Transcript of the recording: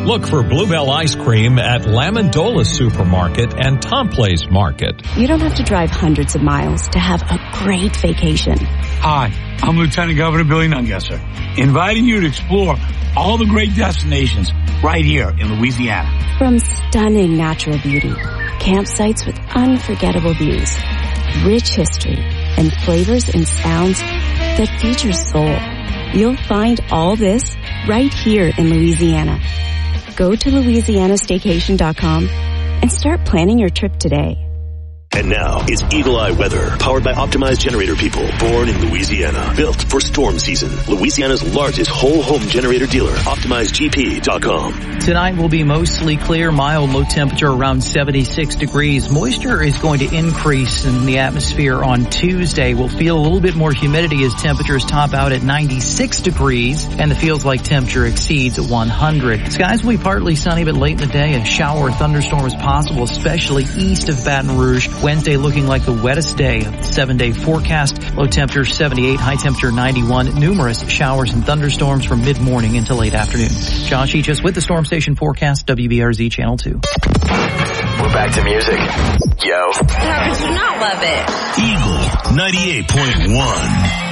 Look for Bluebell Ice Cream at Lamandola Supermarket and Tom Place Market. You don't have to drive hundreds of miles to have a great vacation. Hi, I'm Lieutenant Governor Billy Nungesser, inviting you to explore all the great destinations right here in Louisiana. From stunning natural beauty, campsites with unforgettable views, rich history, and flavors and sounds that feature soul. You'll find all this right here in Louisiana. Go to LouisianaStaycation.com and start planning your trip today. And now, it's Eagle Eye Weather, powered by Optimized Generator People, born in Louisiana, built for storm season. Louisiana's largest whole home generator dealer, OptimizedGP.com. Tonight will be mostly clear, mild, low temperature around 76 degrees. Moisture is going to increase in the atmosphere on Tuesday. We'll feel a little bit more humidity as temperatures top out at 96 degrees, and the feels like temperature exceeds 100. Skies will be partly sunny, but late in the day, a shower or thunderstorm is possible, especially east of Baton Rouge. Wednesday looking like the wettest day of the 7-day forecast. Low temperature 78, high temperature 91. Numerous showers and thunderstorms from mid-morning until late afternoon. Josh Eachus with the Storm Station forecast, WBRZ Channel 2. We're back to music. Yo. How could you not love it? Eagle 98.1.